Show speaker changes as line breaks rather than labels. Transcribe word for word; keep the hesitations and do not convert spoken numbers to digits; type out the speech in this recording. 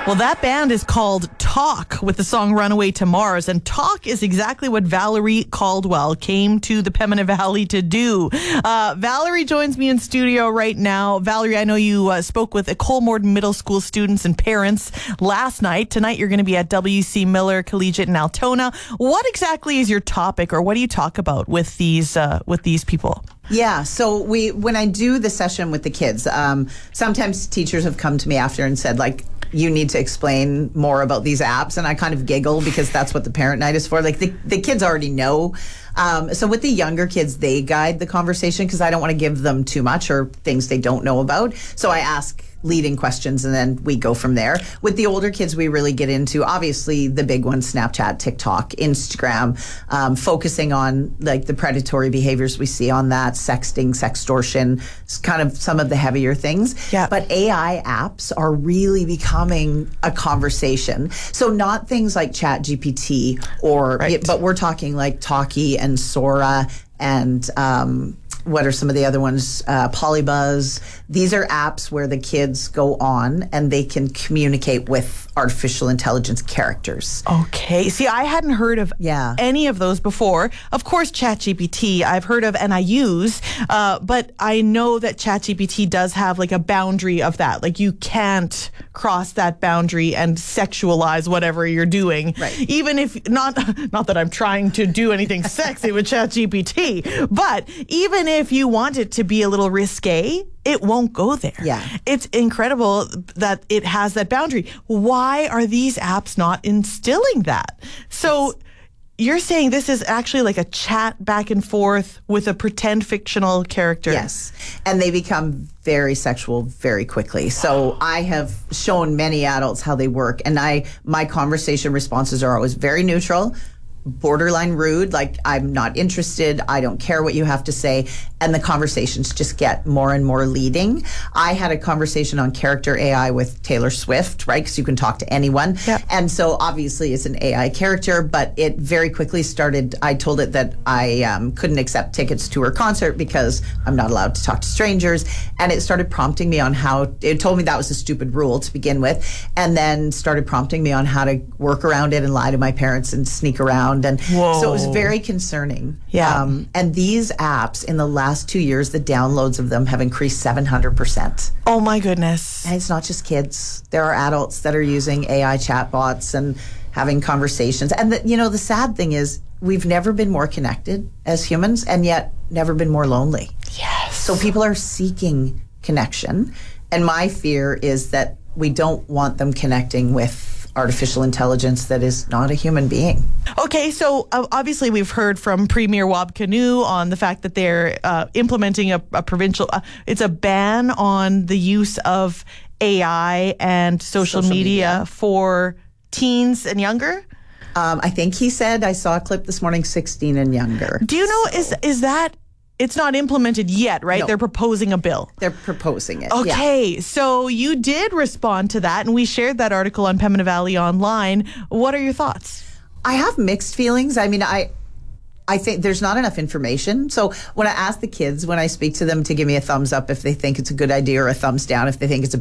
Well, that band is called Talk with the song Runaway to Mars. And Talk is exactly what Valerie Caldwell came to the Pembina Valley to do. Uh, Valerie joins me in studio right now. Valerie, I know you uh, spoke with Colmore Middle School students and parents last night. Tonight, you're going to be at W C Miller Collegiate in Altona. What exactly is your topic, or what do you talk about with these uh, with these people?
Yeah, so we when I do the session with the kids, um, sometimes teachers have come to me after and said, like, you need to explain more about these apps. And I kind of giggle because that's what the parent night is for. Like, the, the kids already know. Um, so with the younger kids, they guide the conversation because I don't want to give them too much or things they don't know about. So I ask leading questions and then we go from there. With the older kids, we really get into, obviously, the big ones, Snapchat, TikTok, Instagram, um, focusing on like the predatory behaviors we see on that, sexting, sextortion, kind of some of the heavier things.
Yeah.
But A I apps are really becoming a conversation. So not things like Chat G P T or,
Right.
but we're talking like Talkie and Sora and um, what are some of the other ones? Uh, Polybuzz. These are apps where the kids go on and they can communicate with artificial intelligence characters.
Okay. See, I hadn't heard of
Yeah.
any of those before. Of course, ChatGPT I've heard of and I use, uh, but I know that ChatGPT does have like a boundary of that. Like, you can't cross that boundary and sexualize whatever you're doing.
Right.
Even if, not not that I'm trying to do anything sexy with ChatGPT, but even if you want it to be a little risque, it won't go there.
Yeah.
It's incredible that it has that boundary. Why are these apps not instilling that? So you're saying this is actually like a chat back and forth with a pretend fictional character.
Yes. And they become very sexual very quickly. So I have shown many adults how they work. And I, my conversation responses are always very neutral, borderline rude, like, I'm not interested, I don't care what you have to say, and the conversations just get more and more leading. I had a conversation on character A I with Taylor Swift, right, because you can talk to anyone.
Yep.
And so obviously it's an A I character, but it very quickly started, I told it that I um, couldn't accept tickets to her concert because I'm not allowed to talk to strangers, and it started prompting me on how, it told me that was a stupid rule to begin with, and then started prompting me on how to work around it and lie to my parents and sneak around. And
Whoa.
so it was very concerning.
Yeah.
Um, and these apps, in the last two years, the downloads of them have increased seven hundred percent.
Oh my goodness.
And it's not just kids. There are adults that are using A I chatbots and having conversations. And, the, you know, the sad thing is we've never been more connected as humans and yet never been more lonely.
Yes.
So people are seeking connection. And my fear is that we don't want them connecting with artificial intelligence that is not a human being.
Okay, so uh, obviously we've heard from Premier Wab Kinew on the fact that they're uh, implementing a, a provincial, uh, it's a ban on the use of A I and social,
Social
media,
media.
for teens and younger.
Um, I think he said, I saw a clip this morning, sixteen and younger.
Do you know, is is that, it's not implemented yet, right?
No.
They're proposing a bill.
They're proposing it. Yeah.
Okay, so you did respond to that, and we shared that article on Pembina Valley Online. What are your thoughts?
I have mixed feelings. I mean, I I think there's not enough information. So when I ask the kids, when I speak to them, to give me a thumbs up if they think it's a good idea or a thumbs down if they think it's a